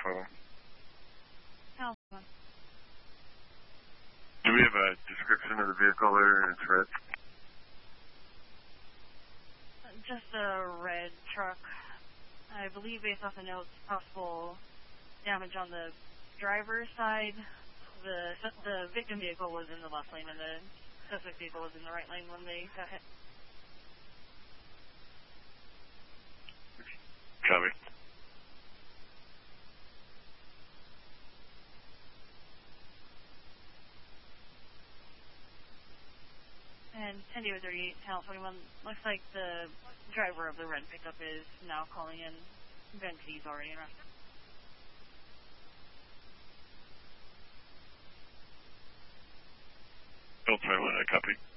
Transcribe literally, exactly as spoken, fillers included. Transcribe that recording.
one. Alpha. Do we have a description of the vehicle there and its red? Just a red truck. I believe based off the notes, possible damage on the driver's side. The the victim vehicle was in the left lane and the suspect vehicle was in the right lane when they got hit. Copy. And ten thirty-eight, Channel twenty-one, looks like the driver of the red pickup is now calling in. Venti's already arrested. Channel twenty-one, I copy.